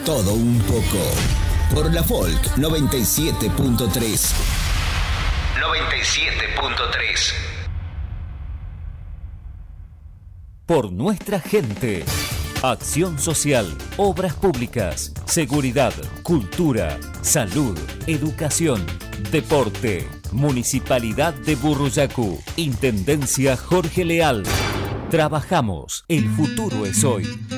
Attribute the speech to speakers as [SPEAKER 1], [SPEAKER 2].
[SPEAKER 1] todo un poco. Por la Folk 97.3. 97.3.
[SPEAKER 2] Por nuestra gente. Acción social, obras públicas, seguridad, cultura, salud, educación, deporte. Municipalidad de Burruyacu. Intendencia Jorge Leal. Trabajamos. El futuro es hoy.